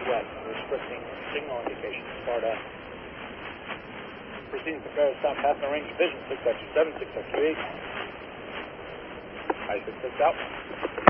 west. Restricting signal indication. Sparta. Proceeding to prepare to stop past the range vision. 6 after 7, 6 after 8. I-66 out.